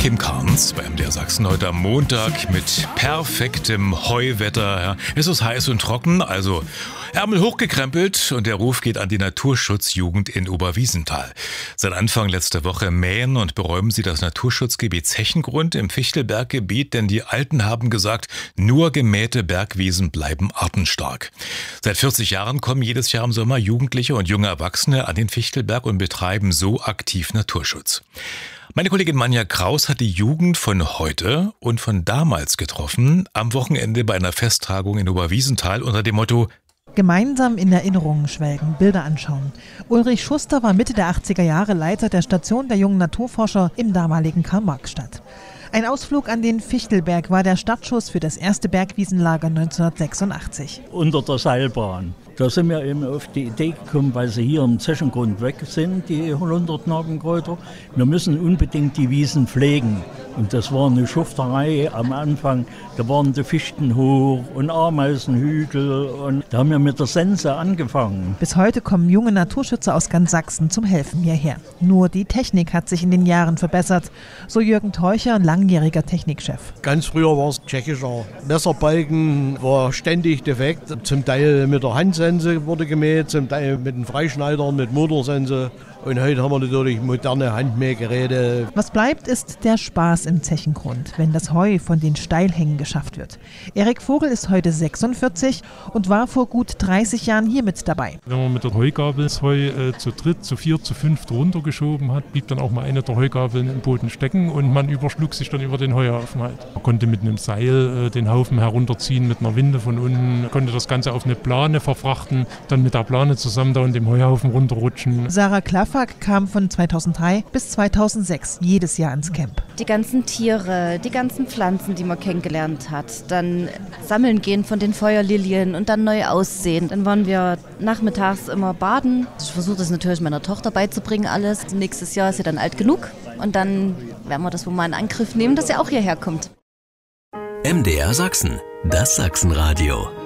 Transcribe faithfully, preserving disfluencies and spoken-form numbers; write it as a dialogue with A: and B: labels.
A: Kim Carnes bei M D R Sachsen heute am Montag mit perfektem Heuwetter. Ja. Es ist heiß und trocken, also Ärmel hochgekrempelt und der Ruf geht an die Naturschutzjugend in Oberwiesenthal. Seit Anfang letzter Woche mähen und beräumen sie das Naturschutzgebiet Zechengrund im Fichtelberggebiet, denn die Alten haben gesagt, nur gemähte Bergwiesen bleiben artenstark. Seit vierzig Jahren kommen jedes Jahr im Sommer Jugendliche und junge Erwachsene an den Fichtelberg und betreiben so aktiv Naturschutz. Meine Kollegin Manja Kraus hat die Jugend von heute und von damals getroffen, am Wochenende bei einer Festtagung in Oberwiesenthal unter dem Motto
B: Gemeinsam in Erinnerungen schwelgen, Bilder anschauen. Ulrich Schuster war Mitte der achtziger Jahre Leiter der Station der jungen Naturforscher im damaligen Karl-Marx-Stadt. Ein Ausflug an den Fichtelberg war der Startschuss für das erste Bergwiesenlager neunzehnhundertsechsundachtzig.
C: Unter der Seilbahn. Da sind wir eben auf die Idee gekommen, weil sie hier im Zechengrund weg sind, die hundert Nagenkräuter. Wir müssen unbedingt die Wiesen pflegen. Und das war eine Schufterei am Anfang. Da waren die Fichten hoch und Ameisenhügel. Und da haben wir mit der Sense angefangen.
B: Bis heute kommen junge Naturschützer aus ganz Sachsen zum Helfen hierher. Nur die Technik hat sich in den Jahren verbessert. So Jürgen Teucher, langjähriger Technikchef.
D: Ganz früher war es tschechischer Messerbalken, war ständig defekt. Zum Teil mit der Handsense wurde gemäht, zum Teil mit den Freischneidern, mit Motorsense. Und heute haben wir natürlich moderne Handmähgeräte.
B: Was bleibt, ist der Spaß im Zechengrund, wenn das Heu von den Steilhängen geschafft wird. Erik Vogel ist heute sechsundvierzig und war vor gut dreißig Jahren hier mit dabei.
E: Wenn man mit der Heugabel das Heu äh, zu dritt, zu viert, zu fünft runtergeschoben hat, blieb dann auch mal eine der Heugabeln im Boden stecken und man überschlug sich dann über den Heuhaufen halt. Man konnte mit einem Seil äh, den Haufen herunterziehen, mit einer Winde von unten, konnte das Ganze auf eine Plane verfrachten, dann mit der Plane zusammen da und dem Heuhaufen runterrutschen.
B: Sarah Klaffak kam von zweitausenddrei bis zweitausendsechs jedes Jahr ins Camp.
F: Die ganzen Tiere, die ganzen Pflanzen, die man kennengelernt hat, dann sammeln gehen von den Feuerlilien und dann neu aussehen. Dann waren wir nachmittags immer baden. Ich versuche das natürlich meiner Tochter beizubringen alles. Nächstes Jahr ist sie dann alt genug und dann werden wir das wohl mal in Angriff nehmen, dass sie auch hierher kommt.
G: M D R Sachsen, das Sachsenradio.